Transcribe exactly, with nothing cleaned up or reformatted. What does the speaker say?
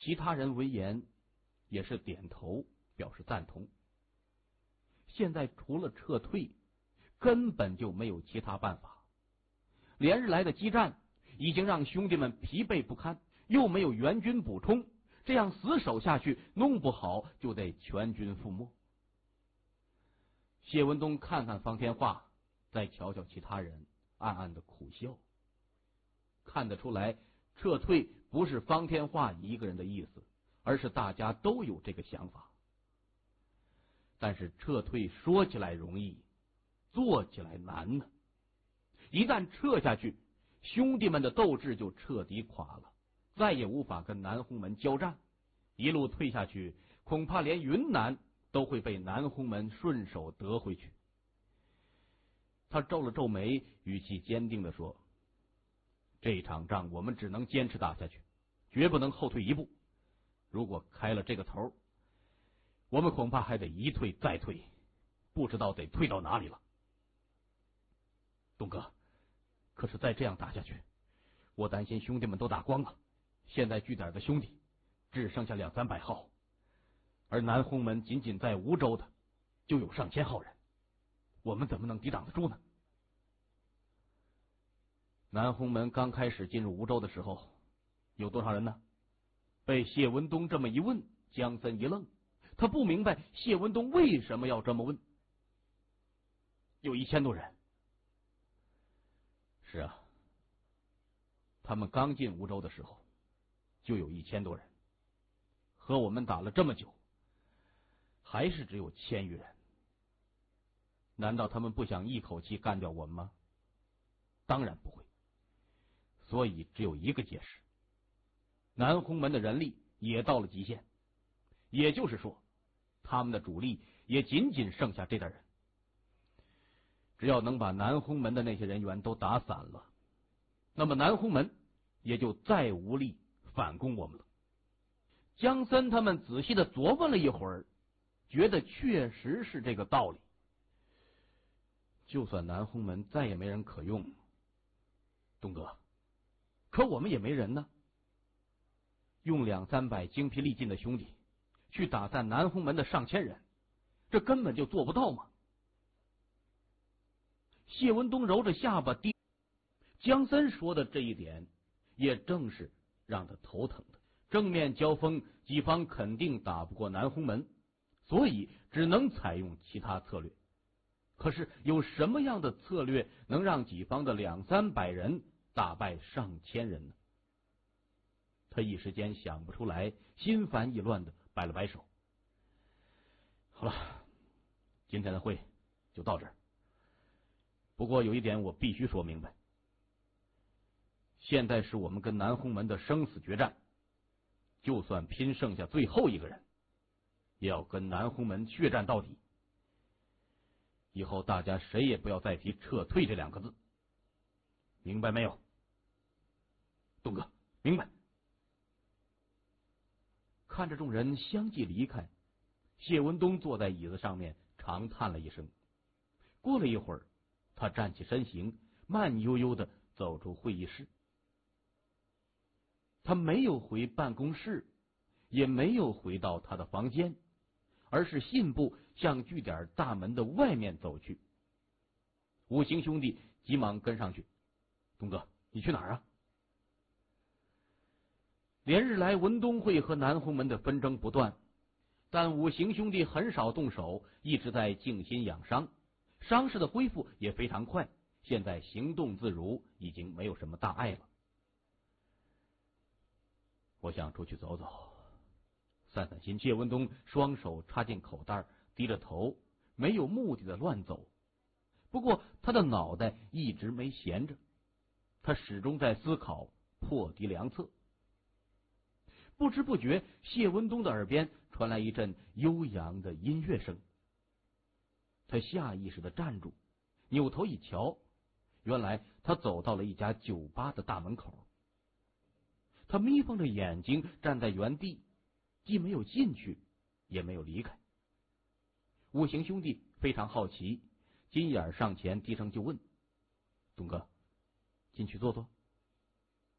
其他人闻言也是点头表示赞同。现在除了撤退，根本就没有其他办法。连日来的激战已经让兄弟们疲惫不堪，又没有援军补充，这样死守下去，弄不好就得全军覆没。谢文东看看方天画，再瞧瞧其他人，暗暗的苦笑。看得出来，撤退不是方天画一个人的意思，而是大家都有这个想法。但是撤退说起来容易，做起来难呢。一旦撤下去，兄弟们的斗志就彻底垮了，再也无法跟南洪门交战。一路退下去，恐怕连云南都会被南洪门顺手得回去。他皱了皱眉，语气坚定地说：这场仗我们只能坚持打下去，绝不能后退一步。如果开了这个头，我们恐怕还得一退再退，不知道得退到哪里了。东哥，可是再这样打下去，我担心兄弟们都打光了，现在据点的兄弟只剩下两三百号，而南洪门仅仅在梧州的就有上千号人，我们怎么能抵挡得住呢？南洪门刚开始进入梧州的时候，有多少人呢？被谢文东这么一问，江森一愣，他不明白谢文东为什么要这么问。有一千多人。是啊，他们刚进梧州的时候就有一千多人，和我们打了这么久，还是只有千余人。难道他们不想一口气干掉我们吗？当然不会。所以只有一个解释，南洪门的人力也到了极限，也就是说，他们的主力也仅仅剩下这点人。只要能把南洪门的那些人员都打散了，那么南洪门也就再无力反攻我们了。江森他们仔细的琢磨了一会儿，觉得确实是这个道理。就算南洪门再也没人可用，东哥，可我们也没人呢。用两三百精疲力尽的兄弟去打散南洪门的上千人，这根本就做不到嘛。谢文东揉着下巴低，江森说的这一点也正是让他头疼的。正面交锋，己方肯定打不过南洪门，所以只能采用其他策略。可是有什么样的策略能让己方的两三百人打败上千人呢？他一时间想不出来，心烦意乱的摆了摆手。好了，今天的会就到这儿。不过有一点我必须说明白，现在是我们跟南洪门的生死决战，就算拼剩下最后一个人，也要跟南洪门血战到底。以后大家谁也不要再提撤退这两个字，明白没有？东哥，明白。看着众人相继离开，谢文东坐在椅子上面长叹了一声。过了一会儿，他站起身形，慢悠悠的走出会议室。他没有回办公室，也没有回到他的房间，而是信步向据点大门的外面走去。五行兄弟急忙跟上去。东哥，你去哪儿啊？连日来文东会和南洪门的纷争不断，但五行兄弟很少动手，一直在静心养伤，伤势的恢复也非常快，现在行动自如，已经没有什么大碍了。我想出去走走，散散心。谢文东双手插进口袋，低着头，没有目的的乱走。不过他的脑袋一直没闲着，他始终在思考，破敌良策。不知不觉，谢文东的耳边传来一阵悠扬的音乐声。他下意识的站住，扭头一瞧，原来他走到了一家酒吧的大门口。他眯缝着眼睛站在原地，既没有进去，也没有离开。五行兄弟非常好奇，金眼上前低声就问：东哥，进去坐坐。